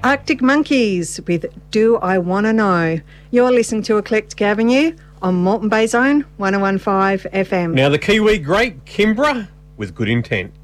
Arctic Monkeys with Do I Wanna Know. You're listening to Eclectic Avenue on Moreton Bay Zone 101.5 FM. Now the Kiwi great Kimbra with Good Intent.